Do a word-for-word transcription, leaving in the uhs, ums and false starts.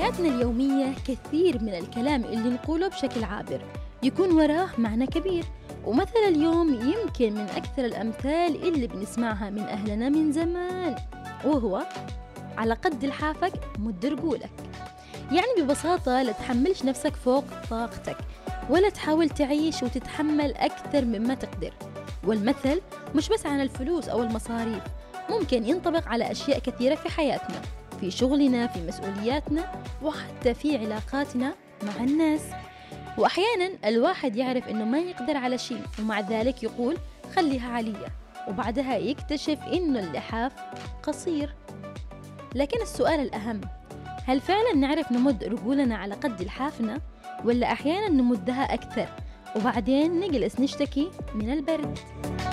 حياتنا اليومية كثير من الكلام اللي نقوله بشكل عابر يكون وراه معنى كبير. ومثل اليوم يمكن من أكثر الأمثال اللي بنسمعها من أهلنا من زمان، وهو على قد لحافك مد رجولك. يعني ببساطة لا تحملش نفسك فوق طاقتك، ولا تحاول تعيش وتتحمل أكثر مما تقدر. والمثل مش بس عن الفلوس أو المصاريف، ممكن ينطبق على أشياء كثيرة في حياتنا، في شغلنا، في مسؤولياتنا، وحتى في علاقاتنا مع الناس. وأحيانا الواحد يعرف إنه ما يقدر على شيء، ومع ذلك يقول خليها عليا، وبعدها يكتشف إنه اللحاف قصير. لكن السؤال الأهم، هل فعلا نعرف نمد رجولنا على قد لحافنا، ولا أحيانا نمدها أكثر وبعدين نجلس نشتكي من البرد؟